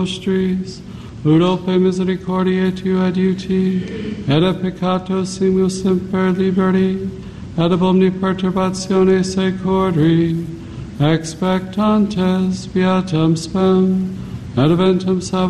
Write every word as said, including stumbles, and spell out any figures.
nostris, ut ope misericordiae Tui adiuti, et a peccato simus semper liberi, et ab omni perturbatione secori, expectantes viatam spem, et eventum salvationem